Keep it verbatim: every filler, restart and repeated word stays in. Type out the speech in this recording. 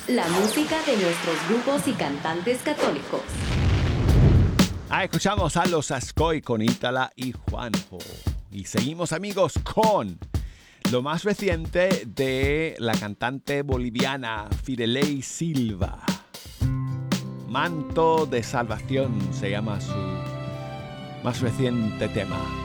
La música de nuestros grupos y cantantes católicos. Ah, escuchamos a los Ascoy con Ítala y Juanjo. Y seguimos, amigos, con lo más reciente de la cantante boliviana Fidelei Silva. Manto de Salvación se llama su más reciente tema.